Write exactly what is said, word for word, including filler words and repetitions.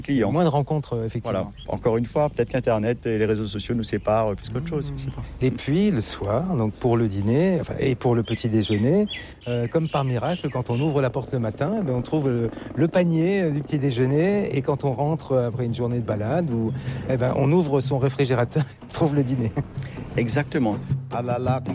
clients. Moins de rencontres, euh, effectivement. Voilà. Encore une fois, peut-être qu'Internet et les réseaux sociaux nous séparent plus qu'autre chose. Je sais pas. Et puis le soir, donc pour le dîner enfin, et pour le petit déjeuner, euh, comme par miracle, quand on ouvre la porte le matin, eh ben, on trouve le, le panier du petit déjeuner. Et quand on rentre après une journée de balade, ou, eh ben, on ouvre son réfrigérateur et on trouve le dîner. Exactement. Ah là là,